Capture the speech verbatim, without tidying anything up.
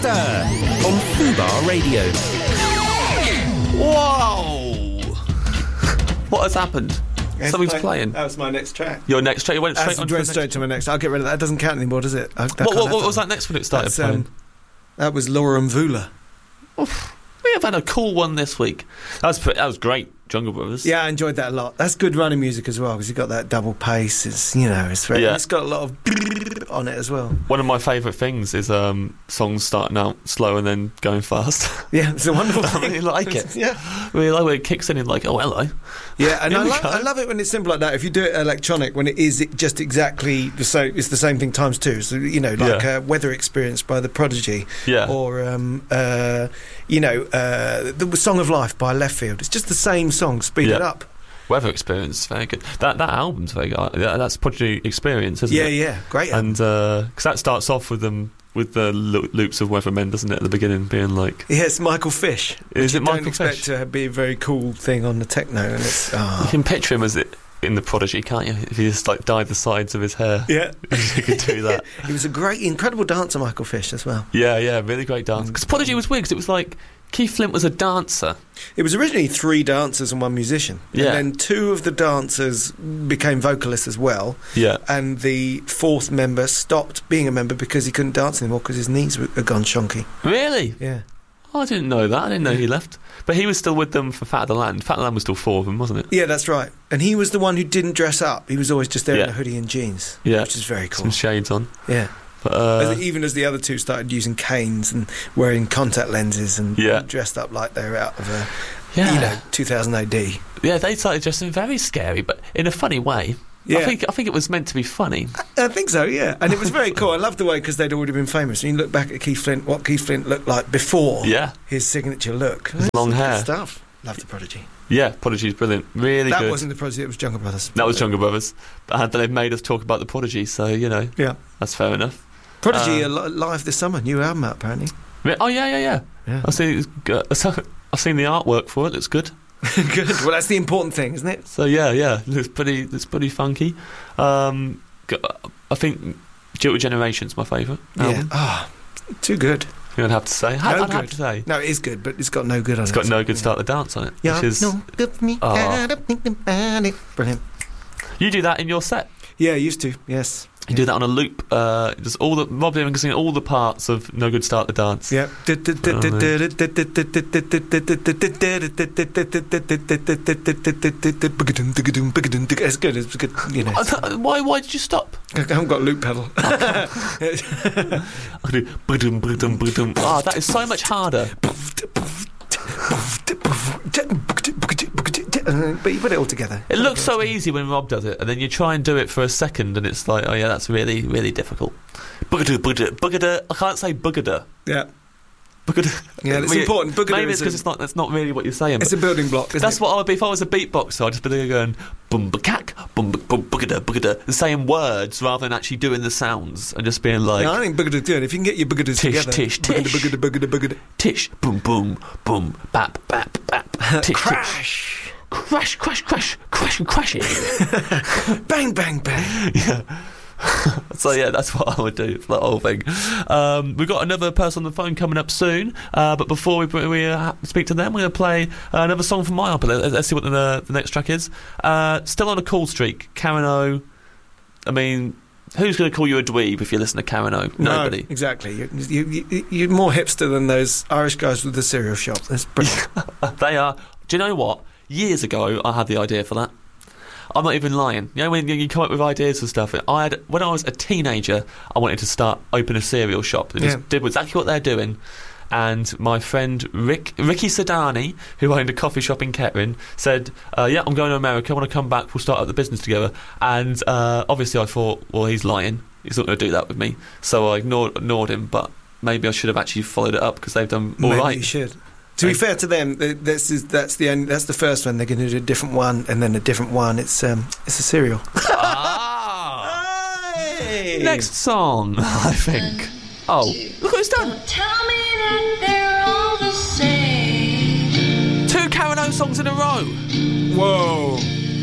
Sir on Fubar Radio. Whoa! What has happened? Yes, Something's my, playing. That was my next track. Your next track? You went straight That's on went to, straight to my next. I'll get rid of that. That doesn't count anymore, does it? I, that What, what, can't what was happen. that next when it started That's, playing? um, that was Laura Mvula. Oof. We have had a cool one this week. That was pre- that was great, Jungle Brothers. Yeah, I enjoyed that a lot. That's good running music as well because you got that double pace. It's you know, it's very. Yeah. It's got a lot of on it as well. One of my favourite things is um, songs starting out slow and then going fast. Yeah, it's a wonderful. I thing. really like it. Yeah, I really like when it kicks in and like, oh hello. yeah, and Here I, we lo- go. I love it when it's simple like that. If you do it electronic, when it is just exactly the same, it's the same thing times two. So you know, like Yeah. uh, Weather Experience by the Prodigy, Yeah. or um, uh, you know, uh, the Song of Life by Left Field. It's just the same song, speed Yeah. it up. Weather Experience, very good. That that album's very good. Yeah, that's Prodigy Experience, isn't Yeah, it? yeah, great. And because that starts off with them with the lo- loops of Weathermen, doesn't it? At the beginning, being like, Yes, Michael Fish. Is which it you Michael don't expect Fish? to be a very cool thing on the techno, and it's you oh. can picture him as it in the Prodigy, can't you? If he just like dyed the sides of his hair, yeah. you could do that. He was a great, incredible dancer, Michael Fish, as well. Yeah, yeah, really great dance. Because Prodigy was weird. Because it was like Keith Flint was a dancer. It was originally three dancers and one musician. Yeah. And then two of the dancers became vocalists as well. Yeah, And the fourth member stopped being a member because he couldn't dance anymore because his knees were, had gone shonky. really. Yeah. Oh, I didn't know that. I didn't know he left. But he was still with them for Fat of the Land. Fat of the Land was still four of them, wasn't it? Yeah, that's right. And he was the one who didn't dress up. He was always just there Yeah. in a hoodie and jeans. Yeah. Which is very cool. Some shades on. Yeah. But, uh, As, even as the other two started using canes and wearing contact lenses and Yeah. dressed up like they were out of a, yeah. you know, two thousand A D. Yeah, they started dressing very scary, but in a funny way. Yeah. I think I think it was meant to be funny. I think so, yeah. And it was very cool. I loved the way because they'd already been famous. And you look back at Keith Flint, what Keith Flint looked like before Yeah, his signature look. His long Good hair. stuff. Love the Prodigy. yeah. Prodigy's brilliant. Really that good. wasn't the Prodigy, it was Jungle Brothers. That was Jungle Brothers. But they've made us talk about the Prodigy, so, you know, Yeah. that's fair enough. Prodigy Um, are li- live this summer. New album out, apparently. Re- Oh, yeah, yeah, yeah. Yeah. I've seen, I've seen the artwork for it. Looks good. Good. Well, that's the important thing, isn't it? So, yeah, yeah. Looks pretty, looks pretty funky. Um, g- I think Jilted Generation's my favourite Yeah. album. Ah, too good. I'd have to say. I'd, No I'd have good. to say. No, it is good, but it's got no good on It's it. got no good start the dance on it. Yeah, Which is, no good for me. Oh. Gotta think about it. Brilliant. you do that in your set. Yeah, used to. Yes. You do that on a loop. Uh, just all the Rob Dylan can sing all the parts of No Good Start the Dance. Yeah. It's good. It's good. You know. I th- why? Why did you stop? I haven't got a loop pedal. I could do ba-dum, ba-dum, ba-dum. Oh, that is so much harder. But you put it all together. It looks so easy when Rob does it, and then you try and do it for a second, and it's like, oh yeah, that's really, really difficult. Boogada, boogada, boogada. I can't say boogada. Yeah. Boogada. Yeah, it's important. Boogada Maybe is it's because a- it's not. That's not really what you're saying. It's but a building block, isn't that's it? what I would be if I was a beatboxer. I'd just be there going boom, ba-cack, boom, boom, boogada, boogada, and saying words rather than actually doing the sounds, and just being like, No, I think boogada do it. If you can get your boogadas Tish, together. tish, boogada, tish. boogada, boogada, boogada. tish, boom, boom, boom, bap, bap, bap, tish, tish. Crash. Crash, crash, crash, crash, and crash it. Bang, bang, bang. Yeah. So yeah, that's what I would do for that whole thing. Um, we've got another person on the phone coming up soon, uh, but before we we uh, speak to them, we're going to play uh, another song from my album. Let's, let's see what the, the next track is. Uh, still on a cool streak, Karen O. I mean, who's going to call you a dweeb if you listen to Karen O? Nobody. No, exactly. You, you, you, you're more hipster than those Irish guys with the cereal shop. That's brilliant. They are. Do you know what? Years ago, I had the idea for that. I'm not even lying. You know, when you come up with ideas and stuff, I had when I was a teenager, I wanted to start open a cereal shop. They just Yeah. did exactly what they're doing. And my friend Rick, Ricky Sedani, who owned a coffee shop in Kettering, said, uh, yeah, I'm going to America, I want to come back, we'll start up the business together. And uh, obviously I thought, well, he's lying, he's not going to do that with me. So I ignored, ignored him, but maybe I should have actually followed it up because they've done all Maybe right. you should. To be fair to them, th- this is that's the only, that's the first one. They're going to do a different one and then a different one. It's um it's a cereal. Ah! Hey! Next song, I think. Oh, look what it's done. Tell me that they're all the same. Two Karen O songs in a row. Whoa!